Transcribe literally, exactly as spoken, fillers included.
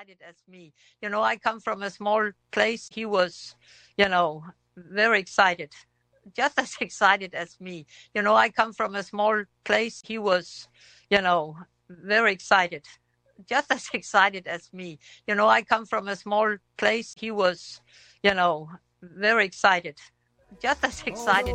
excited as me. You know, I come from a small place. He was, you know, very excited, just as excited as me. You know, I come from a small place. He was, you know, very excited, just as excited as me. You know, I come from a small place. He was, you know, very excited, just as excited